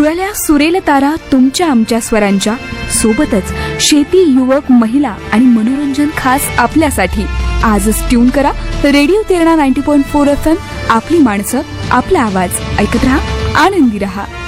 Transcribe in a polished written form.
जुळल्या सुरेल तारा तुमच्या आमच्या स्वरांच्या सोबतच शेती, युवक, महिला आणि मनोरंजन खास आपल्यासाठी. आजच ट्यून करा रेडिओ तेरणा 90.4 FM. आपली माणसं, आपला आवाज ऐकत रहा, आनंदी रहा.